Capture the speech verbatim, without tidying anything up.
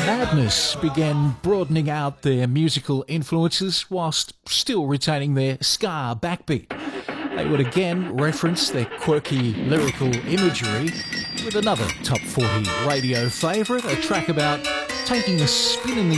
Madness began broadening out their musical influences whilst still retaining their ska backbeat. They would again reference their quirky lyrical imagery with another top forty radio favourite, a track about taking a spin in the